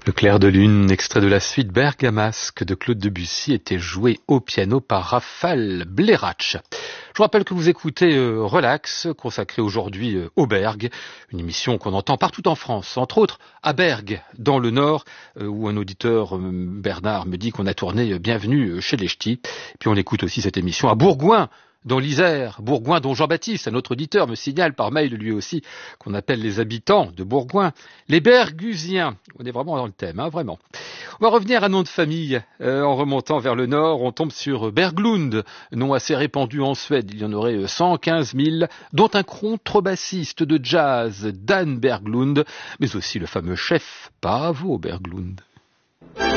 Le clair de lune, extrait de la suite Bergamasque de Claude Debussy, était joué au piano par Raphaël Blerach. Je vous rappelle que vous écoutez Relax, consacré aujourd'hui au Berg, une émission qu'on entend partout en France, entre autres à Bergues, dans le Nord, où un auditeur, Bernard, me dit qu'on a tourné Bienvenue chez les Ch'tis. Puis on écoute aussi cette émission à Bourgoin, dans l'Isère, Bourgoin dont Jean-Baptiste, un autre auditeur, me signale par mail lui aussi qu'on appelle les habitants de Bourgoin les Bergusiens. On est vraiment dans le thème, hein, vraiment. On va revenir à nom de famille. En remontant vers le nord, on tombe sur Berglund, nom assez répandu en Suède. Il y en aurait 115 000, dont un contrebassiste de jazz, Dan Berglund, mais aussi le fameux chef Paavo Berglund.